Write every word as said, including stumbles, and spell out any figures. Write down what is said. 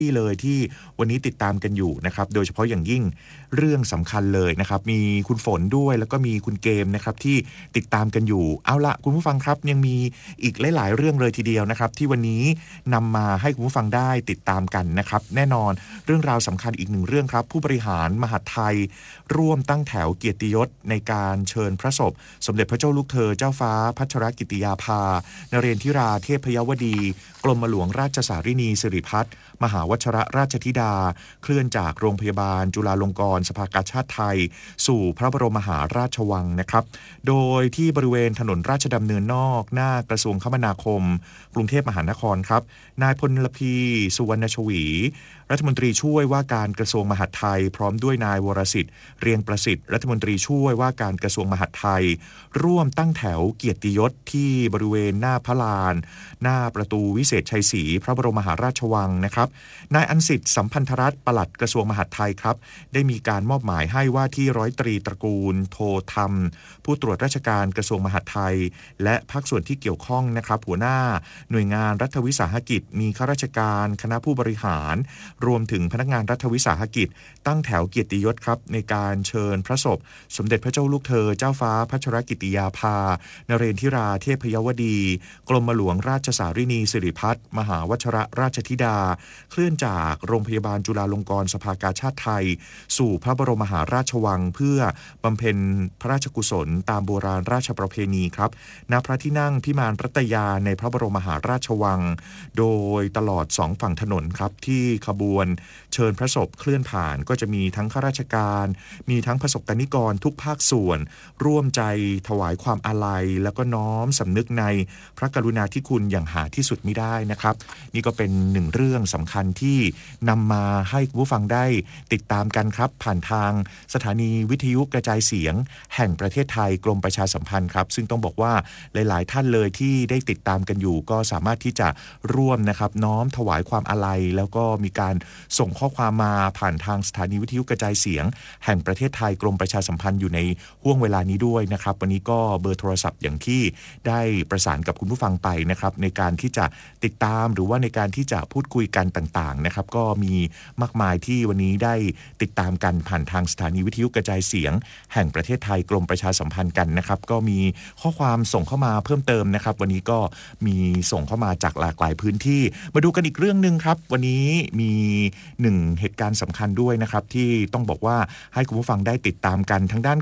ที่เลยที่วันนี้ติดตามกันอยู่นะครับโดยเฉพาะอย่างยิ่งเรื่องสำคัญเลยนะครับมีคุณฝนด้วยแล้วก็มีคุณเกมนะครับที่ติดตามกันอยู่เอาละคุณผู้ฟังครับยังมีอีกหลายๆเรื่องเลยทีเดียวนะครับที่วันนี้นำมาให้คุณผู้ฟังได้ติดตามกันนะครับแน่นอนเรื่องราวสำคัญอีกหนึ่งเรื่องครับผู้บริหารมหาดไทยร่วมตั้งแถวเกียรติยศในการเชิญพระศพสมเด็จพระเจ้าลูกเธอเจ้าฟ้าพัชรกิติยาภานเรนทิราเทพยวดีกรมหลวงราชสารินีสิริพัฒน์มหาวชรราชธิดาเคลื่อนจากโรงพยาบาลจุฬาลงกรณ์สภากาชาดไทยสู่พระบรมมหาราชวังนะครับโดยที่บริเวณถนนราชดำเนินนอกหน้ากระทรวงคมนาคมกรุงเทพมหานครครับนายพลพีสุวรรณชวีรัฐมนตรีช่วยว่าการกระทรวงมหาดไทยพร้อมด้วยนายวรสิทธิ์เรียงประสิทธิ์รัฐมนตรีช่วยว่าการกระทรวงมหาดไทยร่วมตั้งแถวเกียรติยศที่บริเวณหน้าพระลานหน้าประตูวิเศษชัยศรีพระบรมมหาราชวังนะครับนายอันสิทธิ์สัมพันธรัตน์ปลัดกระทรวงมหาดไทยครับได้มีการมอบหมายให้ว่าที่ร้อยตรีตระกูลโทธรรมผู้ตรวจราชการกระทรวงมหาดไทยและภาคส่วนที่เกี่ยวข้องนะครับหัวหน้าหน่วยงานรัฐวิสาหกิจมีข้าราชการคณะผู้บริหารรวมถึงพนักงานรัฐวิสาหกิจตั้งแถวเกียรติยศครับในการเชิญพระศพสมเด็จพระเจ้าลูกเธอเจ้าฟ้าพัชรกิติยาภานเรนทิราเทพยวดีกรมหลวงราชสารินีสิริพัฒน์มหาวชรราชธิดาเคลื่อนจากโรงพยาบาลจุฬาลงกรณ์สภากาชาดไทยสู่พระบรมมหาราชวังเพื่อบำเพ็ญพระราชกุศลตามโบราณราชประเพณีครับณพระที่นั่งพิมานรัตยาในพระบรมมหาราชวังโดยตลอดสองฝั่งถนนครับที่ขบวนเชิญพระศพเคลื่อนผ่านก็จะมีทั้งข้าราชการมีทั้งประสบกนิกรทุกภาคส่วนร่วมใจถวายความอาลัยแล้วก็น้อมสำนึกในพระกรุณาธิคุณอย่างหาที่สุดมิได้นะครับนี่ก็เป็นหนึ่งเรื่องสำคัญที่นำมาให้คุณผู้ฟังได้ติดตามกันครับผ่านทางสถานีวิทยุกระจายเสียงแห่งประเทศไทยกรมประชาสัมพันธ์ครับซึ่งต้องบอกว่าหลายๆท่านเลยที่ได้ติดตามกันอยู่ก็สามารถที่จะร่วมนะครับน้อมถวายความอาลัยแล้วก็มีการส่งข้อความมาผ่านทางสถานีวิทยุกระจายเสียงแห่งประเทศไทยกรมประชาสัมพันธ์อยู่ในห่วงเวลานี้ด้วยนะครับวันนี้ก็เบอร์โทรศัพท์อย่างที่ได้ประสานกับคุณผู้ฟังไปนะครับในการที่จะติดตามหรือว่าในการที่จะพูดคุยกันต่างๆนะครับก็มีมากมายที่วันนี้ได้ติดตามกันผ่านทางสถานีวิทยุกระจายเสียงแห่งประเทศไทยกรมประชาสัมพันธ์กันนะครับก็มีข้อความส่งเข้ามาเพิ่มเติมนะครับวันนี้ก็มีส่งเข้ามาจากหลากหลายพื้นที่มาดูกันอีกเรื่องนึงครับวันนี้มีหนึ่งเหตุการณ์สำคัญด้วยนะครับที่ต้องบอกว่าให้คุณผู้ฟังได้ติดตามกันทางด้าน